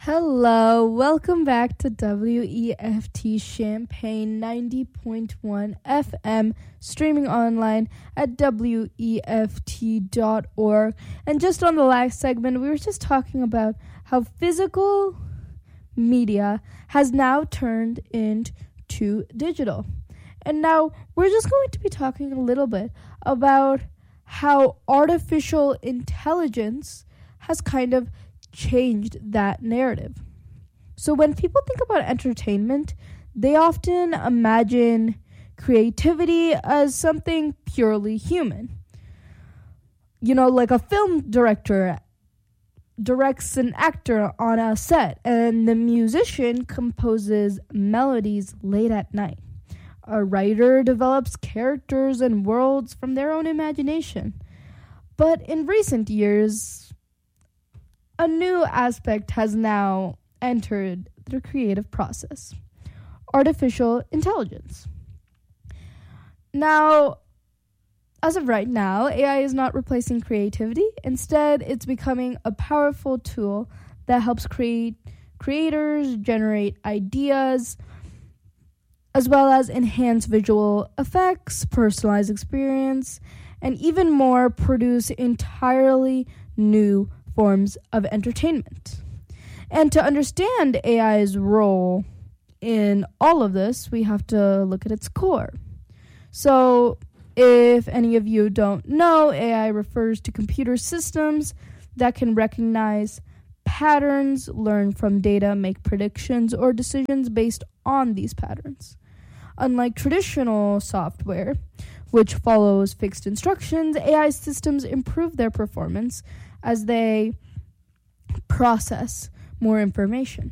Hello, welcome back to WEFT Champaign 90.1 FM, streaming online at WEFT.org. And just on the last segment, we were just talking about how physical media has now turned into digital. And now we're just going to be talking a little bit about how artificial intelligence has kind of changed that narrative. So when people think about entertainment, they often imagine creativity as something purely human. You know, like a film director directs an actor on a set, and the musician composes melodies late at night. A writer develops characters and worlds from their own imagination. But in recent years, a new aspect has now entered the creative process: artificial intelligence. Now, as of right now, AI is not replacing creativity. Instead, it's becoming a powerful tool that helps creators generate ideas, as well as enhance visual effects, personalize experience, and even more, produce entirely new forms of entertainment. And to understand AI's role in all of this, we have to look at its core. So, if any of you don't know, AI refers to computer systems that can recognize patterns, learn from data, make predictions or decisions based on these patterns. Unlike traditional software, which follows fixed instructions, AI systems improve their performance as they process more information.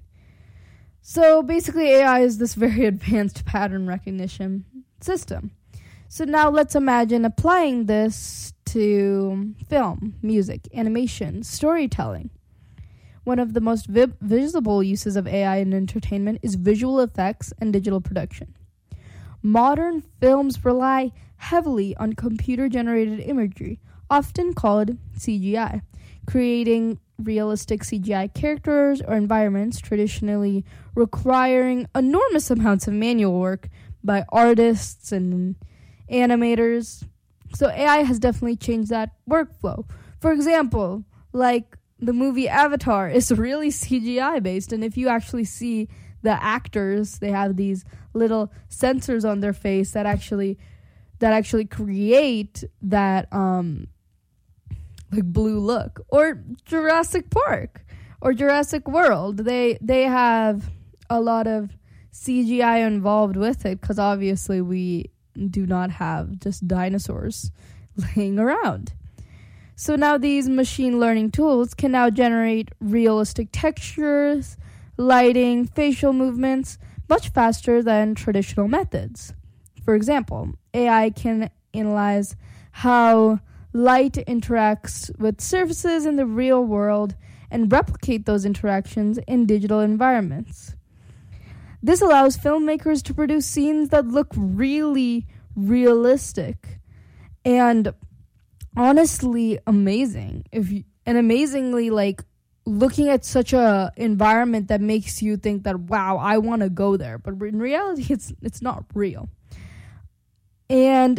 So basically, AI is this very advanced pattern recognition system. So now let's imagine applying this to film, music, animation, storytelling. One of the most visible uses of AI in entertainment is visual effects and digital production. Modern films rely heavily on computer-generated imagery, often called CGI, creating realistic CGI characters or environments, traditionally requiring enormous amounts of manual work by artists and animators. So AI has definitely changed that workflow. For example, like the movie Avatar is really CGI based, and if you actually see the actors, they have these little sensors on their face that actually create that like blue look. Or Jurassic Park or Jurassic World, they have a lot of CGI involved with it, because obviously we do not have just dinosaurs laying around. So now these machine learning tools can now generate realistic textures, lighting, facial movements much faster than traditional methods. For example, AI can analyze how light interacts with surfaces in the real world and replicate those interactions in digital environments. This allows filmmakers to produce scenes that look really realistic and honestly amazing. Amazingly, like, looking at such a environment that makes you think that, wow, I want to go there. But in reality, it's not real. And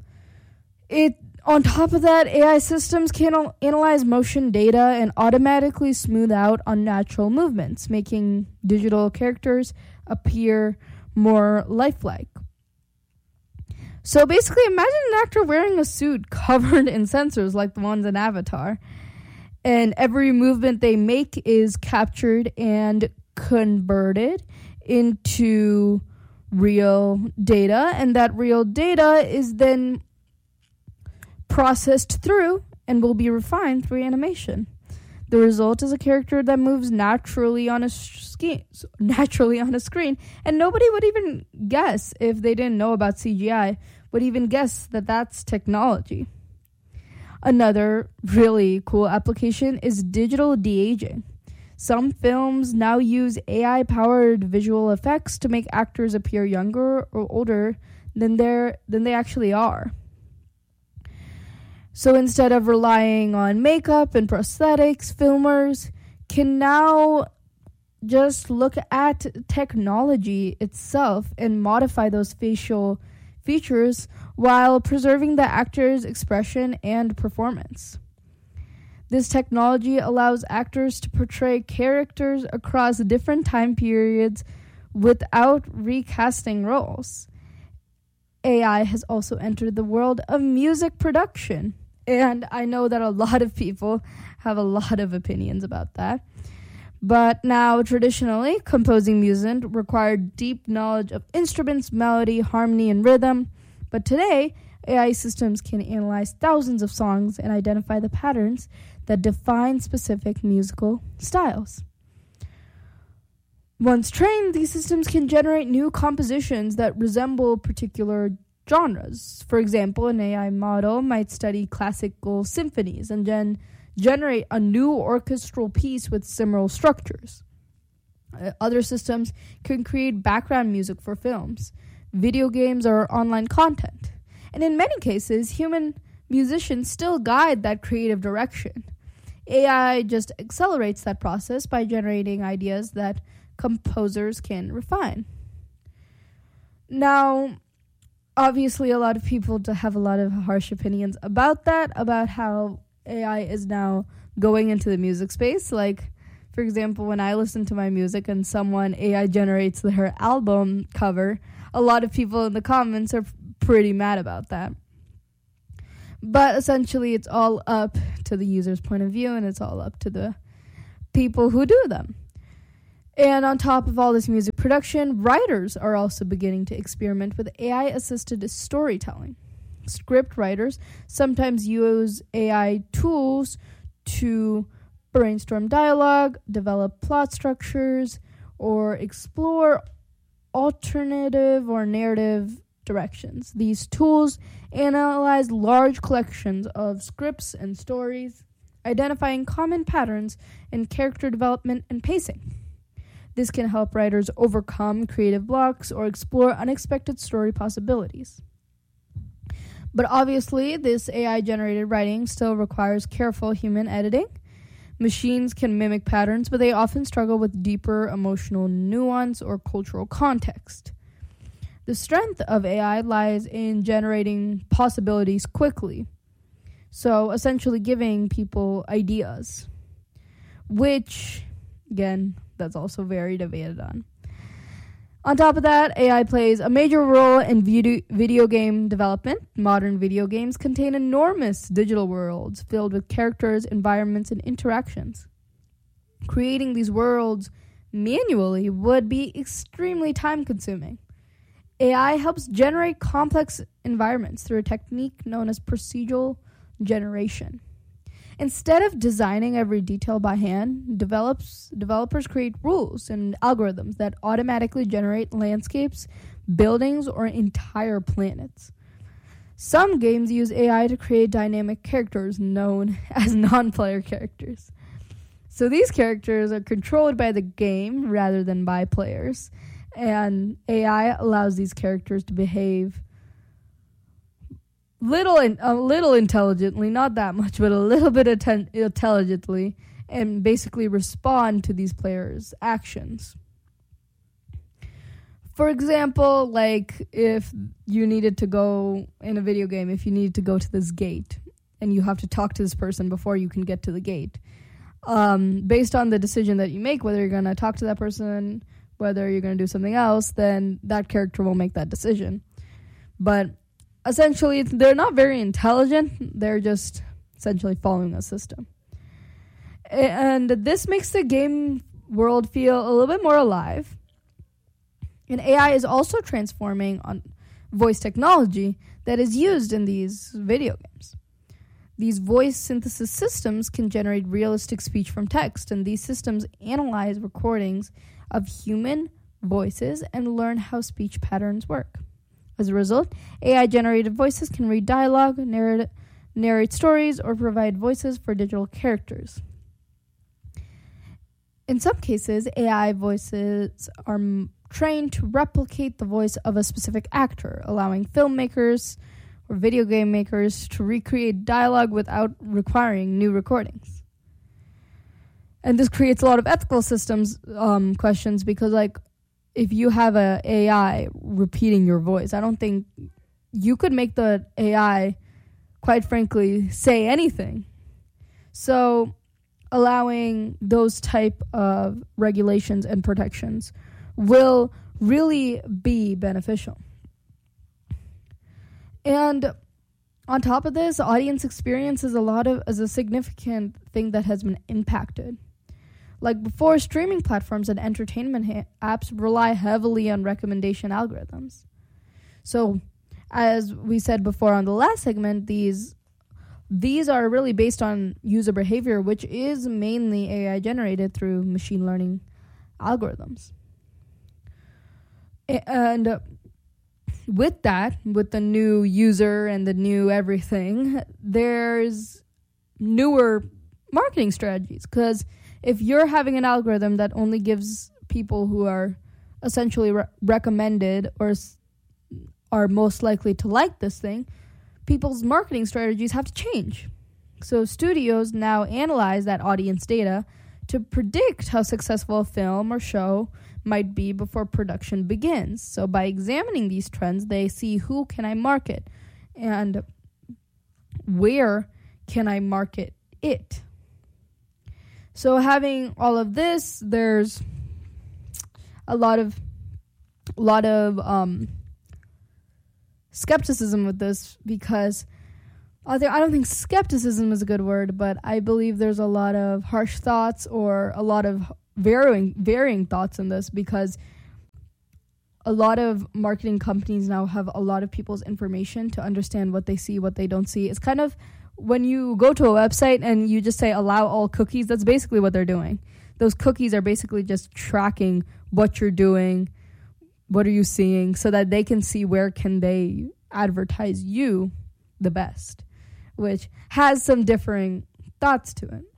on top of that, AI systems can analyze motion data and automatically smooth out unnatural movements, making digital characters appear more lifelike. So basically, imagine an actor wearing a suit covered in sensors like the ones in Avatar, and every movement they make is captured and converted into real data, and that real data is then processed through and will be refined through animation. The result is a character that moves naturally on a screen, and nobody would even guess, if they didn't know about CGI, would even guess that that's technology. Another really cool application is digital de-aging. Some films now use AI-powered visual effects to make actors appear younger or older than they actually are. So instead of relying on makeup and prosthetics, filmmakers can now just look at technology itself and modify those facial features while preserving the actor's expression and performance. This technology allows actors to portray characters across different time periods without recasting roles. AI has also entered the world of music production, and I know that a lot of people have a lot of opinions about that. But now, traditionally, composing music required deep knowledge of instruments, melody, harmony, and rhythm. But today, AI systems can analyze thousands of songs and identify the patterns that define specific musical styles. Once trained, these systems can generate new compositions that resemble particular genres. For example, an AI model might study classical symphonies and then generate a new orchestral piece with similar structures. Other systems can create background music for films, video games, or online content. And in many cases, human musicians still guide that creative direction. AI just accelerates that process by generating ideas that composers can refine. Now, obviously, a lot of people have a lot of harsh opinions about that, about how AI is now going into the music space. Like, for example, when I listen to my music and someone AI generates their album cover, a lot of people in the comments are pretty mad about that. But essentially, it's all up to the user's point of view, and it's all up to the people who do them. And on top of all this music production, writers are also beginning to experiment with AI-assisted storytelling. Script writers sometimes use AI tools to brainstorm dialogue, develop plot structures, or explore alternative or narrative directions. These tools analyze large collections of scripts and stories, identifying common patterns in character development and pacing. This can help writers overcome creative blocks or explore unexpected story possibilities. But obviously, this AI-generated writing still requires careful human editing. Machines can mimic patterns, but they often struggle with deeper emotional nuance or cultural context. The strength of AI lies in generating possibilities quickly, so essentially giving people ideas, which, again, that's also very debated on. On top of that, AI plays a major role in video game development. Modern video games contain enormous digital worlds filled with characters, environments, and interactions. Creating these worlds manually would be extremely time-consuming. AI helps generate complex environments through a technique known as procedural generation. Instead of designing every detail by hand, developers create rules and algorithms that automatically generate landscapes, buildings, or entire planets. Some games use AI to create dynamic characters known as non-player characters. So these characters are controlled by the game rather than by players, and AI allows these characters to behave a little intelligently, not that much, but a little bit intelligently, and basically respond to these players' actions. For example, like if you needed to go in a video game, if you needed to go to this gate and you have to talk to this person before you can get to the gate, based on the decision that you make, whether you're going to talk to that person, whether you're going to do something else, then that character will make that decision. But essentially, they're not very intelligent. They're just essentially following a system. And this makes the game world feel a little bit more alive. And AI is also transforming on voice technology that is used in these video games. These voice synthesis systems can generate realistic speech from text, and these systems analyze recordings of human voices and learn how speech patterns work. As a result, AI-generated voices can read dialogue, narrate stories, or provide voices for digital characters. In some cases, AI voices are trained to replicate the voice of a specific actor, allowing filmmakers or video game makers to recreate dialogue without requiring new recordings. And this creates a lot of ethical systems questions, because like if you have a AI repeating your voice, I don't think you could make the AI, quite frankly, say anything. So allowing those type of regulations and protections will really be beneficial. And on top of this, audience experience is a significant thing that has been impacted. Like before, streaming platforms and entertainment apps rely heavily on recommendation algorithms. So, as we said before on the last segment, these are really based on user behavior, which is mainly AI generated through machine learning algorithms. And with the new user and the new everything, there's newer marketing strategies. Because if you're having an algorithm that only gives people who are essentially recommended or are most likely to like this thing, people's marketing strategies have to change. So studios now analyze that audience data to predict how successful a film or show might be before production begins. So by examining these trends, they see who can I market and where can I market it. So having all of this, there's a lot of skepticism with this, because I don't think skepticism is a good word, but I believe there's a lot of harsh thoughts or a lot of varying thoughts in this, because a lot of marketing companies now have a lot of people's information to understand what they see, what they don't see. It's kind of when you go to a website and you just say allow all cookies, that's basically what they're doing. Those cookies are basically just tracking what you're doing, what are you seeing, so that they can see where can they advertise you the best, which has some differing thoughts to it.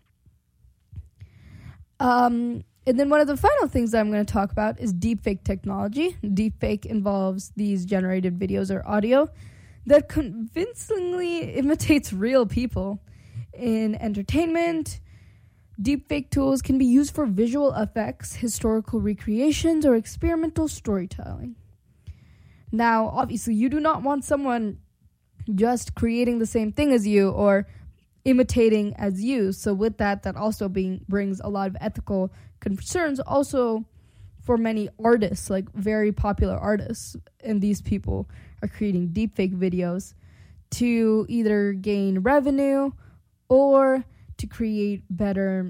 And then one of the final things that I'm going to talk about is deepfake technology. Deepfake involves these generated videos or audio that convincingly imitates real people. In entertainment, deepfake tools can be used for visual effects, historical recreations, or experimental storytelling. Now, obviously, you do not want someone just creating the same thing as you or imitating as you. So with that also brings a lot of ethical concerns also for many artists, like very popular artists. And these people are creating deepfake videos to either gain revenue or to create a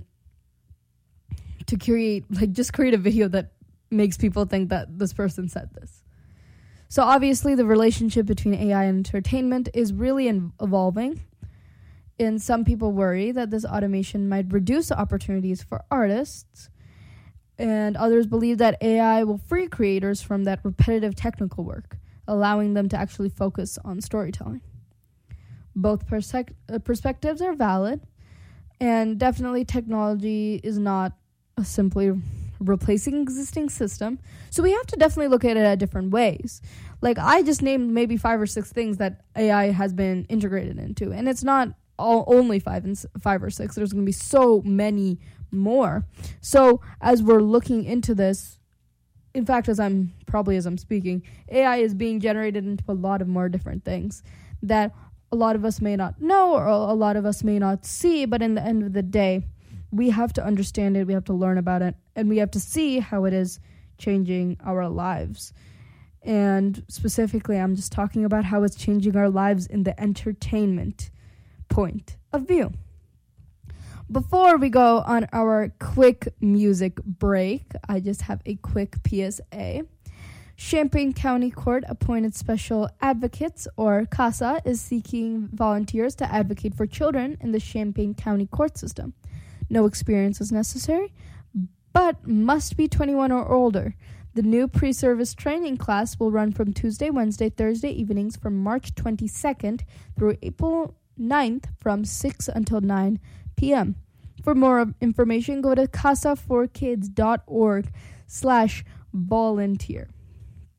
video that makes people think that this person said this. So obviously the relationship between AI and entertainment is really evolving. And some people worry that this automation might reduce the opportunities for artists. And others believe that AI will free creators from that repetitive technical work, allowing them to actually focus on storytelling. Both perspectives are valid, and definitely technology is not simply replacing existing system. So we have to definitely look at it at different ways. Like I just named maybe 5 or 6 things that AI has been integrated into, and it's not only 5 or 6. There's going to be so many more. So as we're looking into this, in fact, as I'm speaking, AI is being generated into a lot of more different things that a lot of us may not know or a lot of us may not see, but in the end of the day, we have to understand it, we have to learn about it, and we have to see how it is changing our lives. And specifically, I'm just talking about how it's changing our lives in the entertainment point of view. Before we go on our quick music break, I just have a quick PSA. Champaign County Court appointed special advocates, or CASA, is seeking volunteers to advocate for children in the Champaign County court system. No experience is necessary, but must be 21 or older. The new pre-service training class will run from Tuesday, Wednesday, Thursday evenings from March 22nd through April 9th from 6 until 9 p.m. For more information, go to casaforkids.org/volunteer.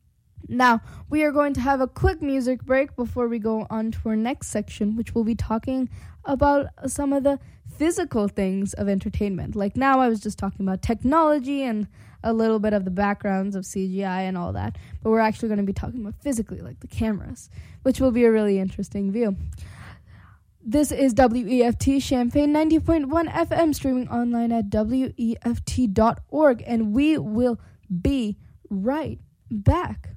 Now, we are going to have a quick music break before we go on to our next section, which will be talking about some of the physical things of entertainment. Like now, I was just talking about technology and a little bit of the backgrounds of CGI and all that, but we're actually going to be talking about physically, like the cameras, which will be a really interesting view. This is WEFT Champaign 90.1 FM, streaming online at WEFT.org, and we will be right back.